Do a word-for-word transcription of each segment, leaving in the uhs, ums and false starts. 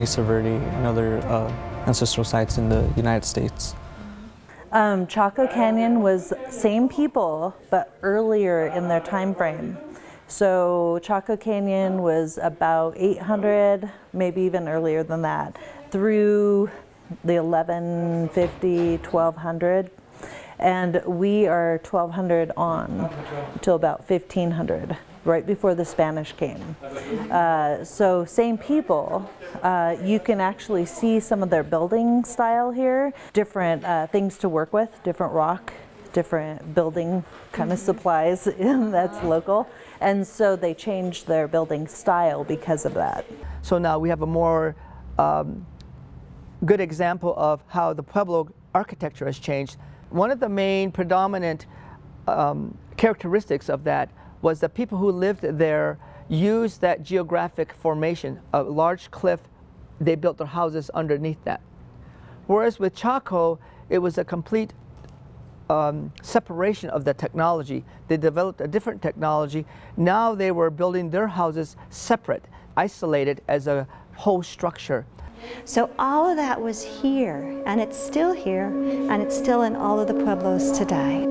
Mesa Verde and other uh, ancestral sites in the United States. Um, Chaco Canyon was same people, but earlier in their time frame. So Chaco Canyon was about eight hundred, maybe even earlier than that, through the eleven fifty, twelve hundred. And we are twelve hundred on until about fifteen hundred, right before the Spanish came. Uh, so same people. Uh, you can actually see some of their building style here, different uh, things to work with, different rock, different building kind of supplies that's local. And so they changed their building style because of that. So now we have a more um, good example of how the Pueblo architecture has changed. One of the main predominant um, characteristics of that was that people who lived there used that geographic formation, a large cliff, they built their houses underneath that. Whereas with Chaco, it was a complete um, separation of the technology. They developed a different technology. Now they were building their houses separate, isolated as a whole structure. So all of that was here, and it's still here, and it's still in all of the pueblos today.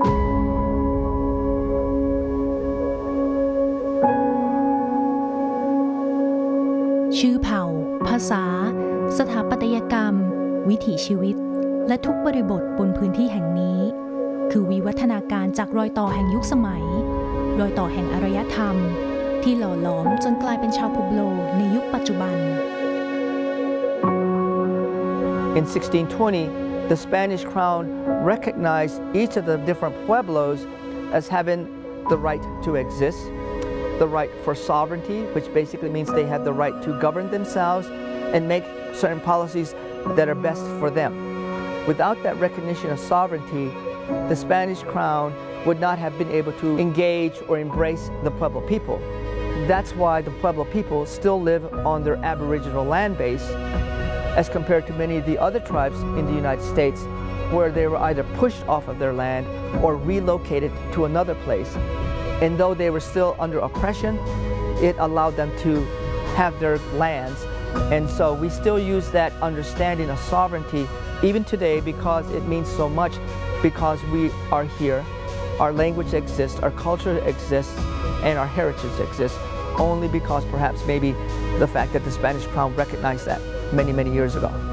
ชื่อเผ่าภาษาสถาปัตยกรรมวิถีชีวิตและทุกบริบทบนพื้นที่แห่งนี้คือวิวัฒนาการจากรอยต่อแห่งยุคสมัยรอยต่อแห่งอารยธรรมที่หล่อหลอมจนกลายเป็นชาวพูโบลในยุคปัจจุบัน In sixteen twenty, the Spanish crown recognized each of the different pueblos as having the right to exist, the right for sovereignty, which basically means they have the right to govern themselves and make certain policies that are best for them. Without that recognition of sovereignty, the Spanish crown would not have been able to engage or embrace the Pueblo people. That's why the Pueblo people still live on their Aboriginal land base, as compared to many of the other tribes in the United States, where they were either pushed off of their land or relocated to another place. And though they were still under oppression, it allowed them to have their lands. And so we still use that understanding of sovereignty even today, because it means so much, because we are here, our language exists, our culture exists, and our heritage exists, only because perhaps maybe the fact that the Spanish crown recognized that many, many years ago.